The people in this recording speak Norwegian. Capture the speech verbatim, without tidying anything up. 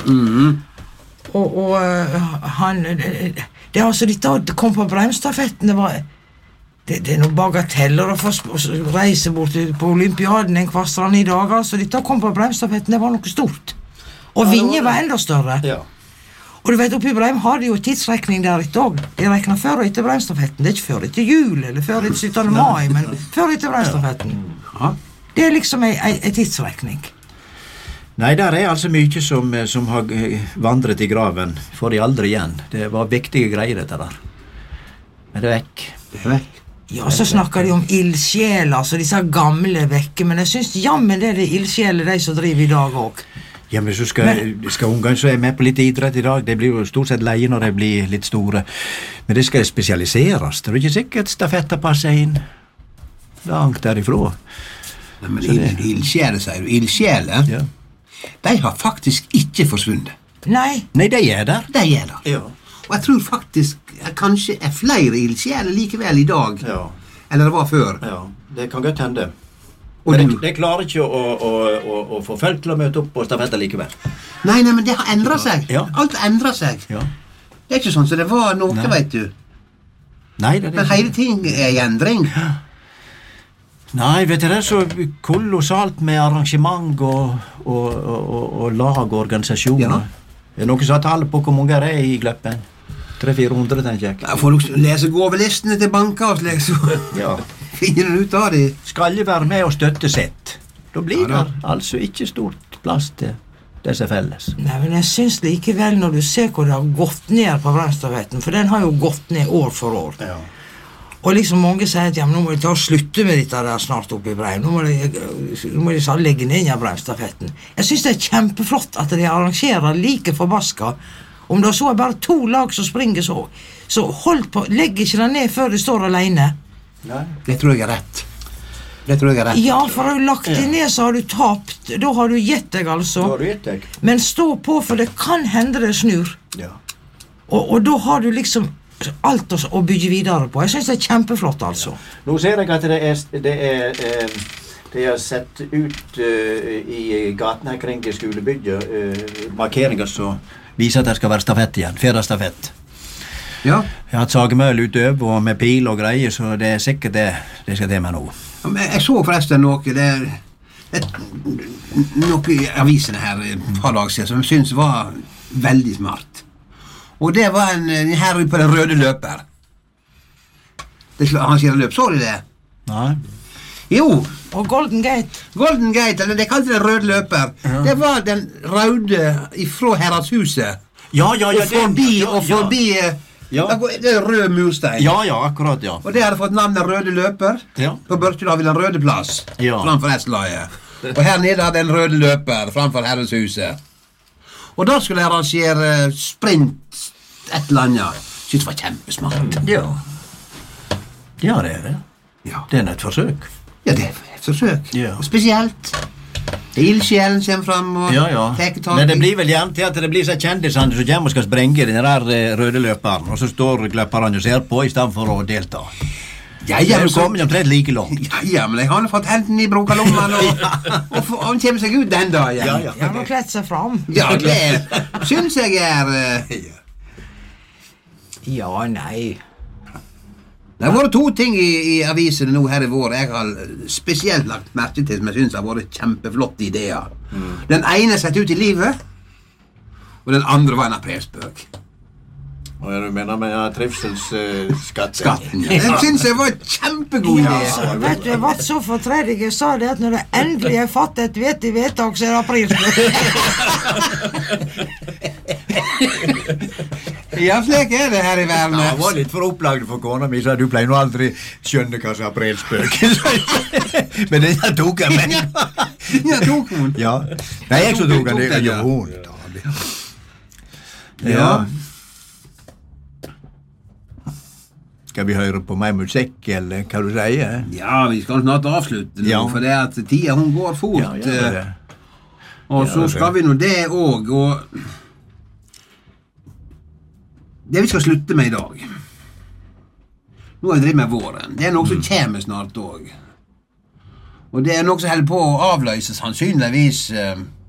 Mm. Og, og uh, han det, det er altså dette det kom på bremstafetten. Det var det, det er noen bagateller å få reise bort på Olympiaden en kvarstrand i dag. Altså dette kom på bremstafetten. Det var noe stort. Og ja, Vinje var enda større. Ja. Og du vet, oppe i Breim har de jo tidsrekning der etter også. De regner før og etter bremstafetten. Det er ikke før etter jul eller før etter syttende mai, men før etter bremstafetten. Ja. Det er liksom en tidsrekning. Nei, der er altså mye som, som har vandret i graven. Får de aldri igjen. Det var viktige greier, dette der. Men det er vekk. Det er vekk. Ja, så snakker de om ildsjeler, så disse gamle vekke. Men jeg synes jammen det er det ildsjeler de som driver i dag også. Ja, men så skal, men, skal ungene så er med på litt idrett i dag. De blir jo stort sett leie når de blir litt store. Men det skal spesialiseres. Det er ikke sikkert stafetter passer inn langt derifra. Nei, men ildsjele, sier du. Ildsjele? Ja. De har faktisk ikke forsvunnet. Nei. Nei, de er der. De er der. Ja. Og jeg tror faktisk at kanskje er flere ildsjeler likevel i dag ja. Eller det var før. Ja, det kan godt hende. Og men du... det, det klarer ikke å, å, å, å få folk til å møte opp på stafetter likevel. Nei, nei, men det har endret seg. Ja. Alt endret seg. Ja. Det er ikke sånn som det var noe, nei. Vet du. Nei, det er det. Men hele ting er i endring. Ja. Nei, vet du, det er så kolossalt med arrangement og, og, og, og lag og organisasjoner. Ja. Det er noen som har tallet på hvor mange er i Gløppen. tre-fire hundre, tenker jeg. Ja, får du lese gåvelistene til banker og slik, så ja. Finner du ut av det. Skal jo være med og støtte sitt. Da blir ja, det altså ikke stort plass til disse felles. Nei, men jeg synes likevel når du ser hvor det har gått ned på bremstafetten, for den har jo gått ned år for år. Ja. Og liksom mange sier at ja, nå må de ta og slutte med dette der snart oppe i Breim. Nå må de, nå må de så legge ned i bremstafetten. Jeg synes det er kjempeflott at de arrangerer like forbaska. Om det så er bare to lag som springer så, så hold på, legg ikke den ned før de står alene. Nei. Det tror jeg er rett. Det tror jeg er rett. Ja, for har du lagt det ned så har du tapt. Da har du gitt deg altså. Da har du gitt deg. Men stå på, for det kan hende det snur. Ja. Og, og da har du liksom alt å, å bygge videre på. Jeg synes det er kjempeflott, altså. Ja. Nå ser jeg at det er, det er eh, det er sett ut uh, i gaten her kring skolebygget uh, markeringer som viser at det skal være stafett igjen. Fjerdestafett. Ja. Jeg har hatt sagemøl utøv og med pil og greier, så det er sikkert det det skal til med nå. Ja, men jeg så forresten noe det er et, noe i avisene her et par dager siden som jeg synes var veldig smart. Og det var en, en her på den røde løper. Det han sier løp, så du det? Nei. Jo. Og Golden Gate. Golden Gate, eller det kalte den røde løper. Ja. Det var den røde ifra Herredshuset. Ja, ja, ja. Og forbi, ja, og forbi... Ja. Det er rød murstein. Ja, ja, akkurat, ja. Og det hadde fått navnet Røde Løper. Ja. På Børkedal vil den røde plass. Ja. Framfor Estløye. Og her nede hadde en Røde Løper framfor Herredshuset. Og da skulle jeg arrangere sprint et eller annet. Synes det var kjempesmart. Ja. Ja, det er det. Ja. Det er et forsøk. Ja, det er et forsøk. Ja. Og spesielt ildsjelen kommer frem og ja, ja. teker tak. Men det blir vel gjerne til at det blir så kjendisene som kommer og skal sprenge den der eh, røde løperen, og så står gløpperne og ser på i stedet for å delta. Ja, ja, men så kommer de omtrent like langt. Ja, ja, men jeg har fått henten i brokalommen, og, og, og han kommer seg ut den dagen. Ja, ja. Ja, han har klett seg fram. Ja, det synes jeg er... Uh, ja, nei. Det har vært to ting i, i avisene nå her i vår jeg har spesielt lagt merke til som jeg synes har vært kjempeflotte ideer. Mm. Den ene sett ut i livet, og den andre var en aprilspøk. Hva er det du mener med ja, trivselsskatt? Uh, Skatten, ja. Den synes jeg var en kjempegod idé. Ja, så, vet du, jeg var så fortredig. Jeg sa det at når det endelig er fatt et vettig vedtak, så er det aprilspøk. Ja, slik er det her i verden. Ja, det var litt for opplagd for kona mi, så du pleier nå aldri skjønne hva som er aprilspøk. Men den her tok jeg med. Ja, tok hun. Ja. Nei, jeg så tok han det. Ja, hun. Ja. Skal vi høre på mer musikk, eller hva du sier? Ja, vi skal snart avslutte nå, ja. For det at tida hun går fort. Ja, ja, det. Og så skal vi nå det også, og... Det vi skal slutte med i dag, nå har jeg drevet med våren, det er noe som kommer snart også. Og det er noe som holder på å avløse sannsynligvis eh,